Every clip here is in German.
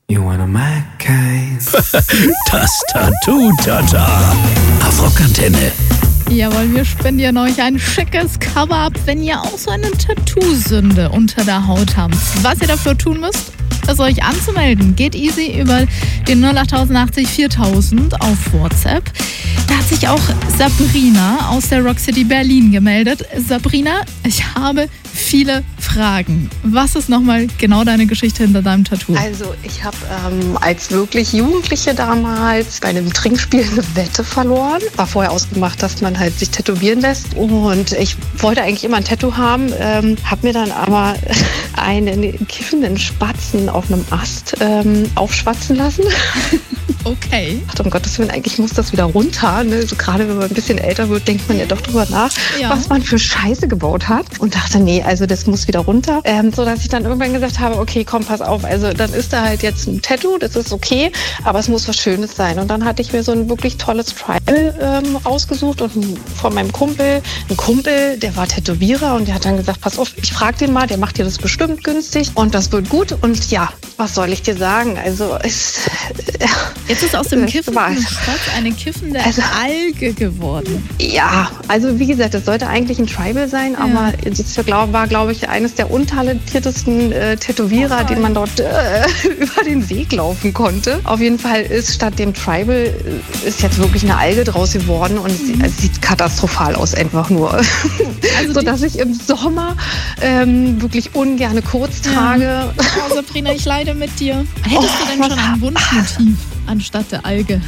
You wanna my kind. Das Tattoo-Tata. Auf Rockantenne. Jawohl, wir spendieren euch ein schickes Cover-Up, wenn ihr auch so eine Tattoo-Sünde unter der Haut habt. Was ihr dafür tun müsst, ist euch anzumelden. Geht easy über den 08080 4000 auf WhatsApp. Da hat sich auch Sabrina aus der Rock City Berlin gemeldet. Sabrina, ich habe viele Fragen. Was ist nochmal genau deine Geschichte hinter deinem Tattoo? Also ich habe als wirklich Jugendliche damals bei einem Trinkspiel eine Wette verloren. War vorher ausgemacht, dass man halt sich tätowieren lässt. Und ich wollte eigentlich immer ein Tattoo haben, habe mir dann aber einen kiffenden Spatzen auf einem Ast aufschwatzen lassen. Okay. Ach, um Gottes Willen, eigentlich muss das wieder runter. Ne? So, gerade wenn man ein bisschen älter wird, denkt man ja doch drüber nach, was man für Scheiße gebaut hat. Und dachte, nee, also das muss wieder runter. So dass ich dann irgendwann gesagt habe, okay, komm, pass auf. Also dann ist da halt jetzt ein Tattoo, das ist okay, aber es muss was Schönes sein. Und dann hatte ich mir so ein wirklich tolles Tribal rausgesucht und von meinem Kumpel, ein Kumpel, der war Tätowierer und der hat dann gesagt, pass auf, ich frag den mal, der macht dir das bestimmt günstig und das wird gut. Und ja, was soll ich dir sagen? Also Jetzt ist aus dem kiffenden Spatz eine kiffende Alge geworden. Ja, also wie gesagt, das sollte eigentlich ein Tribal sein, aber das war, glaube ich, eines der untalentiertesten Tätowierer, den man dort über den Weg laufen konnte. Auf jeden Fall ist statt dem Tribal ist jetzt wirklich eine Alge draus geworden und es sieht katastrophal aus, einfach nur. Also so dass ich im Sommer wirklich ungerne kurz trage. Oh, Sabrina, ich leide mit dir. Hättest du denn schon ein Wunschmotiv anstatt der Alge?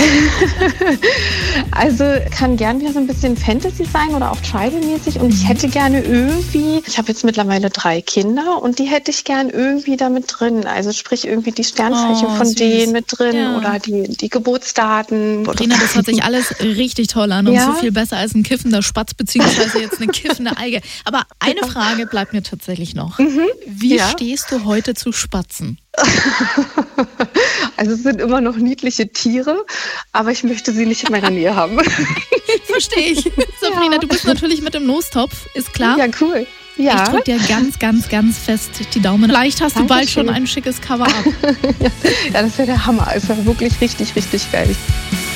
Also kann gern wieder so ein bisschen Fantasy sein oder auch Tribal-mäßig und ich hätte gerne irgendwie, ich habe jetzt mittlerweile 3 Kinder und die hätte ich gern irgendwie da mit drin. Also sprich irgendwie die Sternzeichen von süß. Denen mit drin oder die Geburtsdaten. Sabrina, das hört sich alles richtig toll an und so viel besser als ein kiffender Spatz beziehungsweise jetzt eine kiffende Alge. Aber eine Frage bleibt mir tatsächlich noch. Wie stehst du heute zu Spatzen? Also es sind immer noch niedliche Tiere, aber ich möchte sie nicht in meiner Nähe haben. Verstehe ich. Sabrina, du bist natürlich mit dem Lostopf, ist klar. Ja, cool. Ja. Ich drücke dir ganz, ganz, ganz fest die Daumen. Vielleicht hast du bald schon ein schickes Cover-Up. Ja, das wäre der Hammer. Es wäre wirklich richtig, richtig geil.